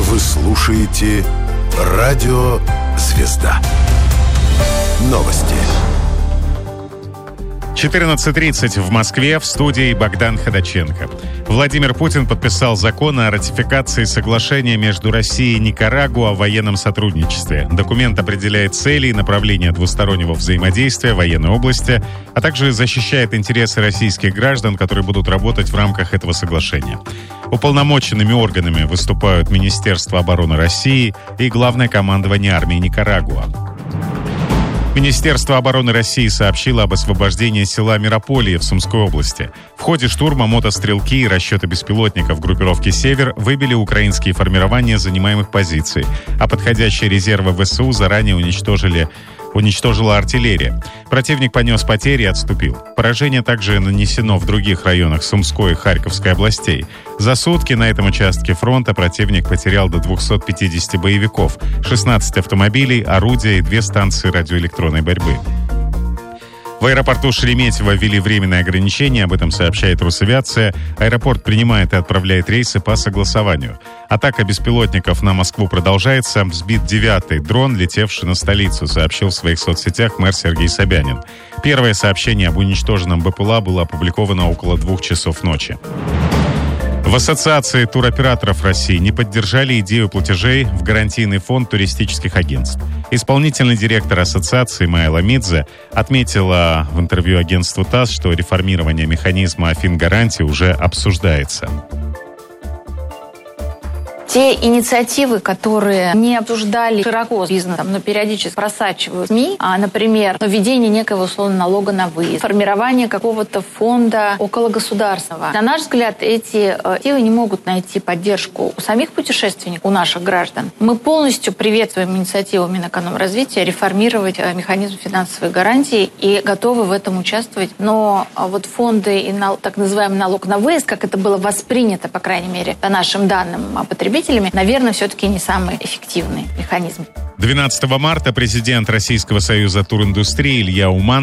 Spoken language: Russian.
Вы слушаете «Радио Звезда». Новости. 14:30 в Москве, в студии Богдан Ходаченко. Владимир Путин подписал закон о ратификации соглашения между Россией и Никарагуа о военном сотрудничестве. Документ определяет цели и направления двустороннего взаимодействия в военной области, а также защищает интересы российских граждан, которые будут работать в рамках этого соглашения. Уполномоченными органами выступают Министерство обороны России и Главное командование армии Никарагуа. Министерство обороны России сообщило об освобождении села Мирополье в Сумской области. В ходе штурма мотострелки и расчеты беспилотников группировки «Север» выбили украинские формирования занимаемых позиций, а подходящие резервы ВСУ заранее уничтожила артиллерия. Противник понес потери и отступил. Поражение также нанесено в других районах Сумской и Харьковской областей. За сутки на этом участке фронта противник потерял до 250 боевиков, 16 автомобилей, орудия и 2 станции радиоэлектронной борьбы. В аэропорту Шереметьево ввели временные ограничения, об этом сообщает Росавиация. Аэропорт принимает и отправляет рейсы по согласованию. Атака беспилотников на Москву продолжается. Сбит 9-й дрон, летевший на столицу, сообщил в своих соцсетях мэр Сергей Собянин. Первое сообщение об уничтоженном БПЛА было опубликовано около 2 часов ночи. В Ассоциации туроператоров России не поддержали идею платежей в гарантийный фонд туристических агентств. Исполнительный директор ассоциации Майя Ламидзе отметила в интервью агентству ТАСС, что реформирование механизма фингарантии уже обсуждается. Те инициативы, которые не обсуждали широко с бизнесом, но периодически просачивают СМИ, например, введение некого условного налога на выезд, формирование какого-то фонда окологосударственного. На наш взгляд, эти инициативы не могут найти поддержку у самих путешественников, у наших граждан. Мы полностью приветствуем инициативу Минэкономразвития реформировать механизм финансовой гарантии и готовы в этом участвовать. Но вот фонды и так называемый налог на выезд, как это было воспринято, по крайней мере, по нашим данным потребителям, наверное, все-таки не самый эффективный механизм. 12 марта президент Российского союза туриндустрии Илья Уман